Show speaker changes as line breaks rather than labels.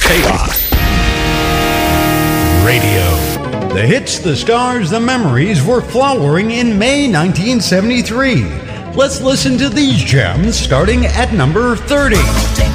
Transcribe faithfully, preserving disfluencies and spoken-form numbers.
Chaos Radio.
The hits, the stars, the memories were flowering in May nineteen seventy-three. Let's listen to these gems starting at number thirty.